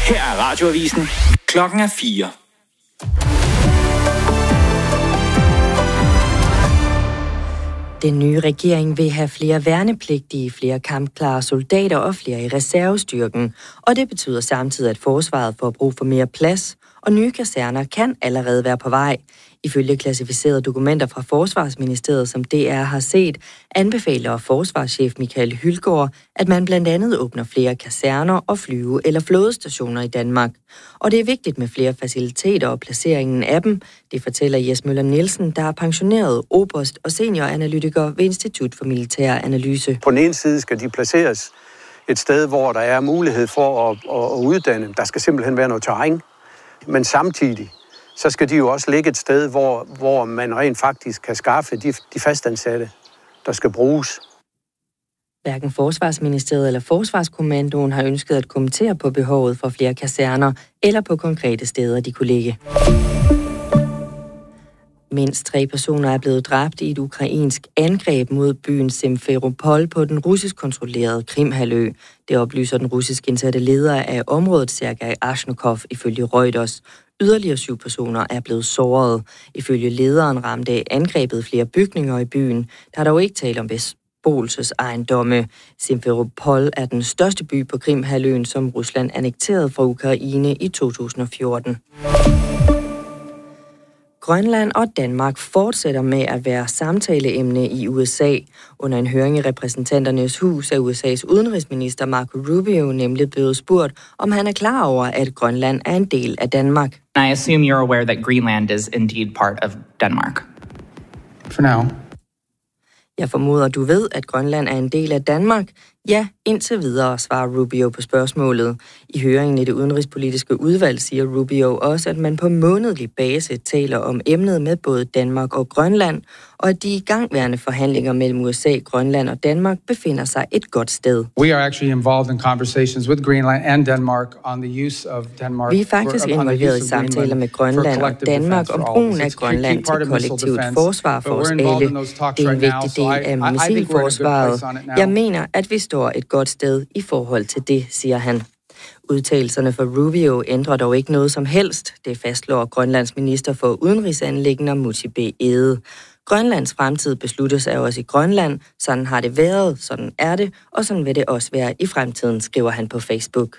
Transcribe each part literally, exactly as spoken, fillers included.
Her er Radioavisen. Klokken er fire. Den nye regering vil have flere værnepligtige, flere kampklare soldater og flere i reservestyrken. Og det betyder samtidig, at forsvaret får brug for mere plads, og nye kaserner kan allerede være på vej. Ifølge klassificerede dokumenter fra Forsvarsministeriet, som D R har set, anbefaler forsvarschef Michael Hylgaard, at man blandt andet åbner flere kaserner og flyve- eller flådestationer i Danmark. Og det er vigtigt med flere faciliteter og placeringen af dem, det fortæller Jes Møller Nielsen, der er pensioneret oberst og senioranalytiker ved Institut for Militær Analyse. På den ene side skal de placeres et sted, hvor der er mulighed for at, at uddanne. Der skal simpelthen være noget terræn, men samtidig så skal de jo også ligge et sted, hvor, hvor man rent faktisk kan skaffe de, de fastansatte, der skal bruges. Hverken Forsvarsministeriet eller Forsvarskommandoen har ønsket at kommentere på behovet for flere kaserner eller på konkrete steder, de kunne ligge. Mindst tre personer er blevet dræbt i et ukrainsk angreb mod byen Simferopol på den russisk kontrollerede Krimhalvø. Det oplyser den russisk indsatte leder af området, Sergej Ashnukov, ifølge Reuters. Yderligere syv personer er blevet såret. Ifølge lederen ramte angrebet flere bygninger i byen. Der er dog ikke tale om beboelsesejendomme. Simferopol er den største by på Krimhalvøen, som Rusland annekterede fra Ukraine i to tusind og fjorten. Grønland og Danmark fortsætter med at være samtaleemne i U S A. Under en høring i repræsentanternes hus er U S A's udenrigsminister Marco Rubio nemlig blevet spurgt, om han er klar over, at Grønland er en del af Danmark. I assume you're aware that Greenland is indeed part of Denmark. For now. Jeg formoder, du ved, at Grønland er en del af Danmark. Ja, indtil videre, svarer Rubio på spørgsmålet. I høringen i det udenrigspolitiske udvalg siger Rubio også, at man på månedlig base taler om emnet med både Danmark og Grønland, og at de igangværende forhandlinger mellem U S A, Grønland og Danmark befinder sig et godt sted. We are actually involved in conversations with Greenland and Denmark on the use of Denmark. Vi er faktisk involveret i samtaler med Grønland og Danmark om brugen af Grønland til kollektivt forsvar for os alle. Det er en vigtig del af missilforsvaret. Jeg mener, at vi står et godt sted i forhold til det, siger han. Udtalelserne fra Rubio ændrer dog ikke noget som helst. Det fastslår Grønlands minister for udenrigsanliggender Muti B. Egede. Grønlands fremtid besluttes af os i Grønland. Sådan har det været, sådan er det, og sådan vil det også være i fremtiden, skriver han på Facebook.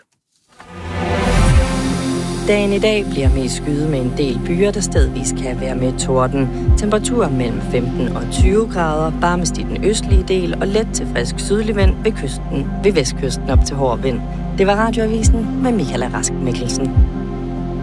Dagen i dag bliver mest skyet med en del byer, der stedvis kan være med torden. Temperaturer mellem femten og tyve grader, varmest i den østlige del og let til frisk sydlig vind ved kysten, ved vestkysten op til hård vind. Det var Radioavisen med Michael Rask Mikkelsen.